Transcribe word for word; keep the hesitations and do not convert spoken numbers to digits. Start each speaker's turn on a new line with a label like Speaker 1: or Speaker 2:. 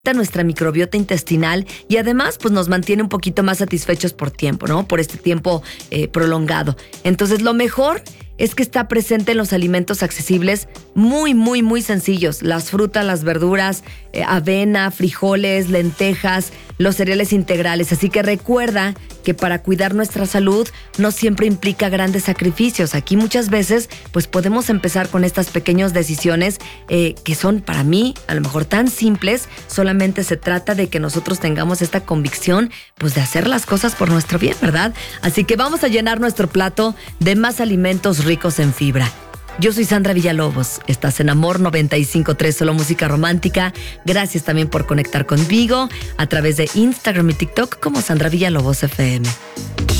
Speaker 1: nuestra microbiota intestinal y además pues nos mantiene un poquito más satisfechos por tiempo, ¿no? Por este tiempo eh, prolongado. Entonces lo mejor es que está presente en los alimentos accesibles muy, muy, muy sencillos. Las frutas, las verduras, eh, avena, frijoles, lentejas, los cereales integrales. Así que recuerda que para cuidar nuestra salud no siempre implica grandes sacrificios. Aquí muchas veces pues podemos empezar con estas pequeñas decisiones eh, que son para mí a lo mejor tan simples. Solamente se trata de que nosotros tengamos esta convicción pues de hacer las cosas por nuestro bien, ¿verdad? Así que vamos a llenar nuestro plato de más alimentos ricos en fibra. Yo soy Sandra Villalobos, estás en Amor noventa y cinco punto tres, solo música romántica. Gracias también por conectar conmigo a través de Instagram y TikTok como Sandra Villalobos F M.